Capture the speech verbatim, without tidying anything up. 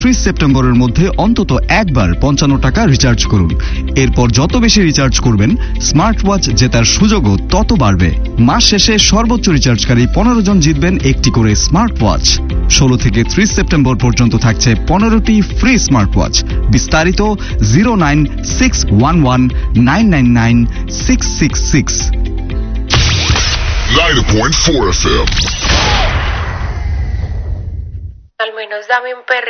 ত্রিশ সেপ্টেম্বরের মধ্যে অন্তত একবার পঞ্চান্ন টাকা রিচার্জ করুন। এরপর যত বেশি রিচার্জ করবেন স্মার্ট ওয়াচ জেতার সুযোগও তত বাড়বে। মাস শেষে সর্বোচ্চ রিচার্জকারী পনেরো জন জিতবেন একটি করে স্মার্ট ওয়াচ। ষোলো থেকে ত্রিশ সেপ্টেম্বর পর্যন্ত থাকছে পনেরোটি ফ্রি স্মার্ট ওয়াচ। বিস্তারিত zero nine six one one nine nine nine six six six. ninety point four F M. Al menos dame un perreo.